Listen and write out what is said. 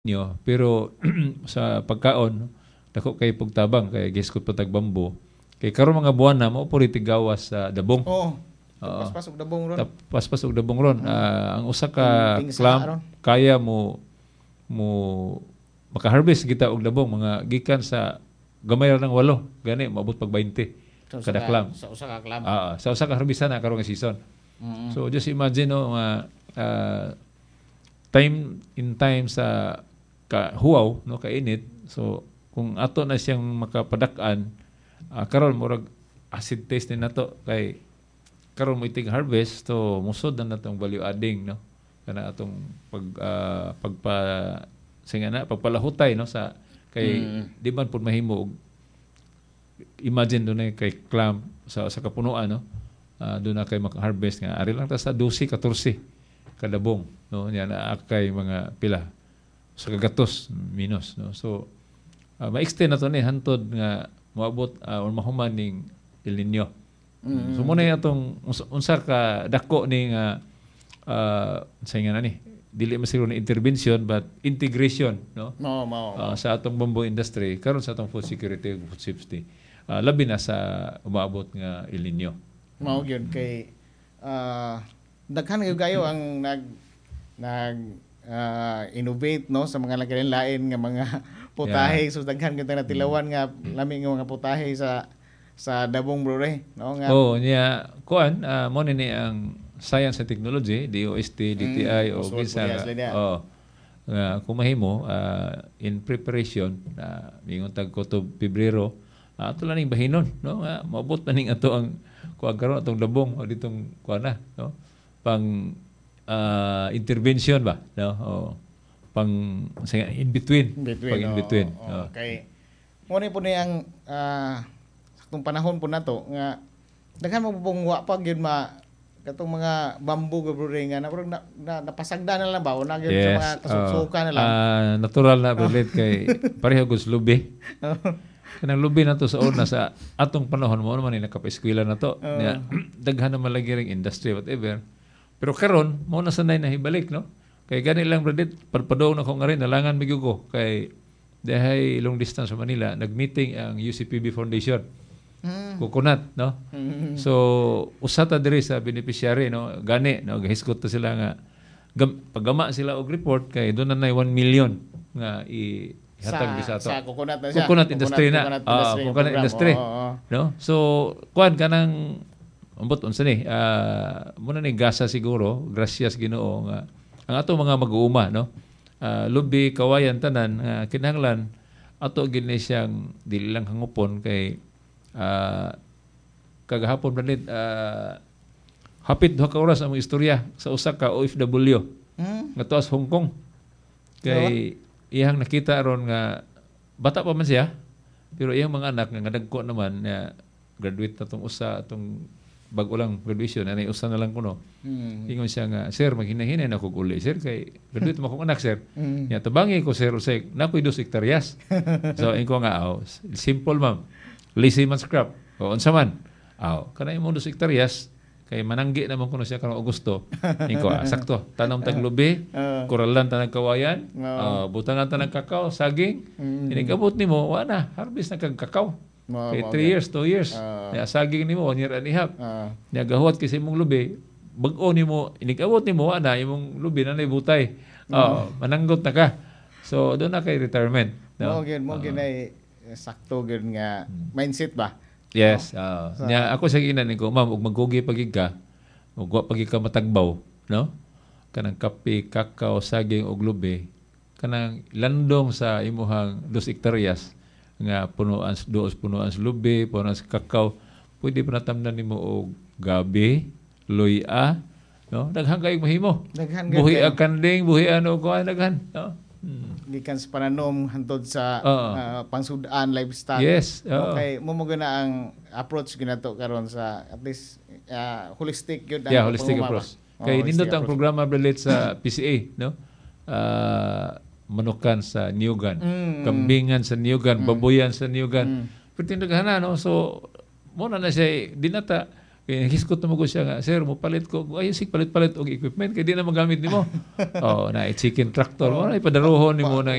nyo pero sa pagkaon dako kay pagtabang kay giskot patag bambo kay karon mga buwan na mao puri tigawas sa dabong. Oo. Oo. Paspas og dabong ron. Paspas og dabong ron. Ang usa ka Tingsa clamp ron. kaya mo maka-harvest kita og dabong mga gikan sa gamay ra ng 8 gani maabot pag 20 kada clamp. Sa usa ka clamp. Sa usa ka harvest na karon nga season. So just imagine no nga time sa huwaw no kainit, so kung ato na siyang makapadak-an karon murag acid taste ni nato kay karon mo iting harvest to musod na natong value adding no kana atong pagpalahutay no sa kay di man pud mahimo og imagine do na kay clam sa kapunuan no do na kay maka-harvest nga ari lang ta sa 12 14 kada bong no nya na kay mga pila sa kagatos minus no so ma-extend na to ni hantod nga moabot or mahuman ning El Nino. So muna yung atong unsa ka dako ni nga sa nga ni dili masiguro na intervention but integration no sa atong bamboo industry karon sa atong food security ug food safety labi na sa umaabot nga El Nino. Mao gyud kay daghan gayo ang innovate no sa mga lain nga mga putahe. So daghan gyud natilawan nga lami nga mga putahe sa dabong bro no nga niya kuan mo ni ang science and technology DOST DTI o kinsa nga kung mahimo in preparation mingon tag kutob Pebrero ato lang ning bahinon no nga maabot man ning ato ang kuan karon atong dabong o ditong kuan na no pang intervention ba no pang in between kay mo ni po ni ang saktong panahon po nato nga daghan mo pong wa pa gyud katong mga bamboo gabro nga napasagda na lang ba o na gyud sa mga kasuksuka na lang natural na relate kay pareho gud lubi kanang lubi na to sa una sa atong panahon mo naman ni nakapaeskwela na to daghan na malagi ring industry whatever. Pero karon mo na sanay na hibalik no. Kay gani lang bradit padpadong na ko nga rin nalangan migugo kay dahay long distance sa Manila nagmeeting ang UCPB Foundation. Coconut no. So usa ta diri sa beneficiary no gani no gahiskot ta sila nga paggama sila og report kay doon na 1 million nga ihatag sa ato. Sa coconut na siya. Coconut industry na. Coconut industry. No. So kuan kanang ambot unsa ni muna ni gasa siguro gracias Ginoo nga ang ato mga mag-uuma no lubi kawayan tanan kinahanglan ato gini siyang dili lang hangupon kay kagahapon banit hapit 2 ka oras ang istorya sa usa ka OFW nga tuas Hong Kong kay iyang nakita ron nga bata pa man siya pero iyang mga anak nga dagko naman nga graduate na tong usa atong bago lang graduation anay usa na lang kuno ingon siya nga sir maghinahinay na kog uli sir kay graduate mo akong anak sir nya tabangi ko sir usay nakoy 2 hektaryas so inko nga simple ma'am lazy man scrap o unsa man kanay mo 2 hektaryas kay mananggi naman kuno siya karong Agosto inko sakto tanom tag lubi koralan tanang kawayan butangan tanang kakao saging inikabot nimo wa na harvest na kag kakao. Okay, 3 years, 2 years. Saging nimo 1 year and a half. Gahuwat kasi imong lubi, bag-o nimo, inig-abot nimo ana imong lubi na butay. Mananggot na ka. So doon na kay retirement. No? Mo gyud ay sakto gyud nga mindset ba? Yes. Nya ako sa ginan ko, ma'am, ug magkugi pagig ka, ug wa pagig ka matagbaw, no? Kanang kape, kakao, saging ug lubi, kanang landong sa imuhang 2 hektaryas nga punuan sa lubi, punuan sa kakao, pwede pa natamnan nimo og gabi, luya, no? Daghan kay mahimo. Buhi ang kanding, buhi ano ko daghan, no? Gikan sa pananom hantod sa pangsudan lifestyle. Yes. Okay, mo na ang approach ginato karon sa at least holistic gyud ang holistic approach. Kay nindot ang programa relate sa PCA, no? Manukan sa Niugan, kambingan sa Niugan, baboyan sa Niugan. Pero tindaghan no? So, muna na siya, dinata, kaya hiskot na mo ko siya nga, sir, mo palit ko, ayos palit-palit og equipment, kaya di na magamit ni mo. Na chicken tractor, mo na ipadaruhon ni mo na